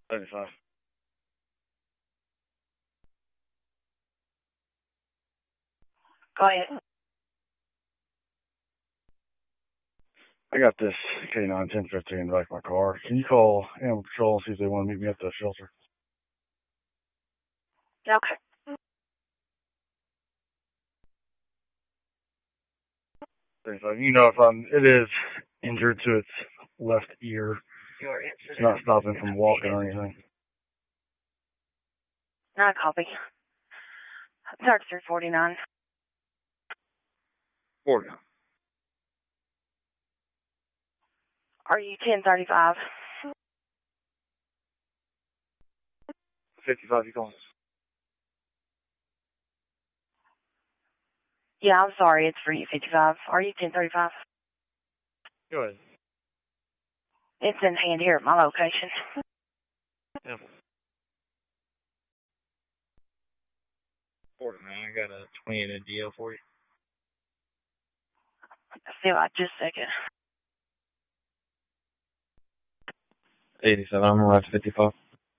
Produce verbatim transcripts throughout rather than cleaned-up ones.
seventy-five. Go ahead. I got this K nine ten fifty in the back of my car. Can you call Animal Control and see if they want to meet me at the shelter? Okay. seventy-five. You know if I'm, it is injured to its left ear. It's not stopping from walking or anything. Not a copy. thirty-three forty-nine. forty. Are you ten thirty-five? fifty-five, you calling? Yeah, I'm sorry. It's for you, fifty-five. Are you ten thirty-five? Go ahead. It's in hand here at my location. Yeah. forty, man. I got a twenty in a D L for you. See what, just a second. eighty-seven, I'm around fifty-five.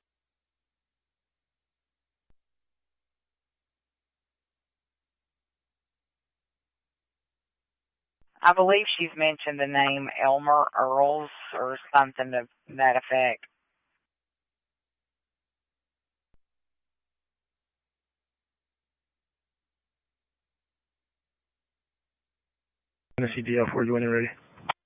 I believe she's mentioned the name Elmer Earls or something to that effect. Tennessee D L for you when you're ready.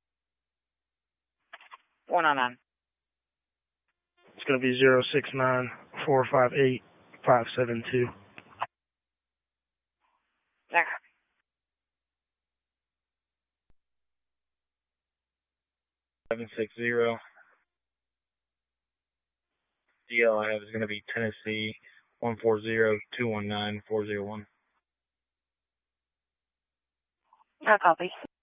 one oh nine. It's going to be zero six nine four five eight five seven two. There. seven six zero. D L I have is going to be Tennessee one four zero two one nine four zero one. No copy.